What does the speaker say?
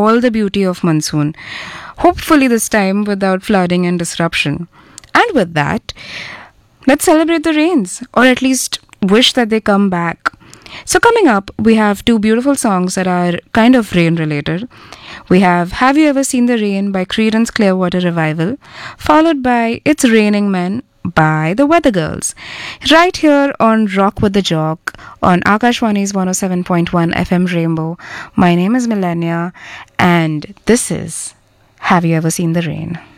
all the beauty of monsoon. Hopefully, this time without flooding and disruption. And with that, let's celebrate the rains, or at least wish that they come back. So, coming up, we have two beautiful songs that are kind of rain related. We have You Ever Seen the Rain by Creedence Clearwater Revival, followed by It's Raining Men by the Weather Girls. Right here on Rock with the Jock on Akashwani's 107.1 FM Rainbow. My name is Millennia, and this is Have You Ever Seen the Rain?